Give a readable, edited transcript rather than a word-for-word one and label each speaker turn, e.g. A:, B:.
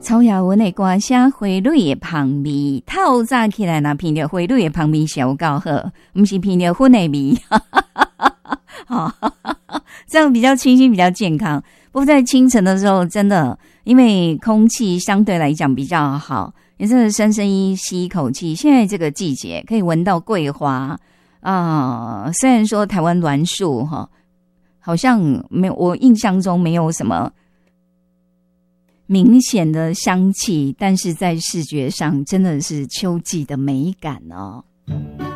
A: 曹雅文的歌声，花蕊的香味，透早起来若闻到花蕊的香味是有够好，不是闻到粉的味，这样比较清新，比较健康。不过在清晨的时候，真的因为空气相对来讲比较好，你真的深深吸一口气。现在这个季节可以闻到桂花虽然说台湾栾树好像没有，我印象中没有什么明显的香气，但是在视觉上真的是秋季的美感哦。